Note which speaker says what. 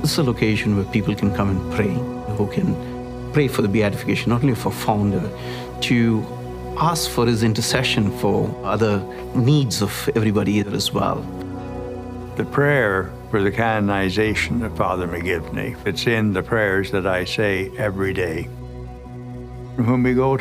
Speaker 1: This is a location where people can come and pray, who can pray for the beatification, not only for founder, to ask for his intercession for other needs of everybody there as well.
Speaker 2: The prayer for the canonization of Father McGivney, it's in the prayers that I say every day. When we go